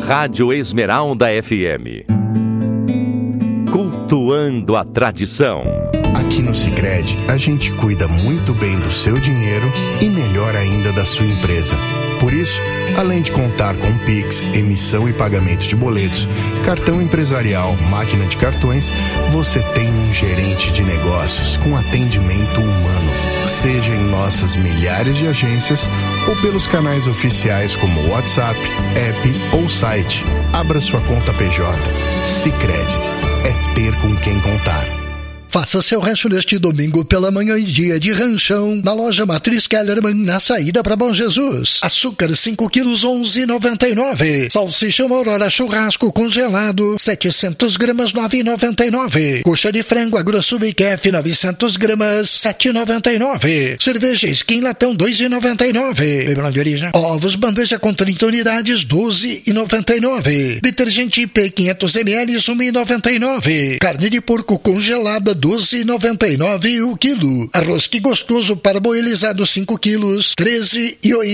Rádio Esmeralda FM. Cultuando a tradição. Aqui no Sicredi, a gente cuida muito bem do seu dinheiro e melhor ainda da sua empresa. Por isso, além de contar com Pix, emissão e pagamento de boletos, cartão empresarial, máquina de cartões, você tem um gerente de negócios com atendimento humano. Seja em nossas milhares de agências ou pelos canais oficiais como WhatsApp, app ou site. Abra sua conta PJ. Sicredi. É ter com quem contar. Faça seu rancho neste domingo pela manhã e dia de ranchão na loja Matriz Kellerman, na saída para Bom Jesus. Açúcar 5 quilos 11,99. Salsicha Aurora churrasco congelado 700 gramas 9,99. Coxa de frango agrosso biquefe 900 gramas 7,99. Cerveja Skin latão 2,99. Lembrando de origem. Ovos bandeja com 30 unidades 12,99. Detergente IP 500 ml 1,99. Carne de porco congelada 12,99 o quilo. Arroz que gostoso parboilizado 5 quilos 13,80.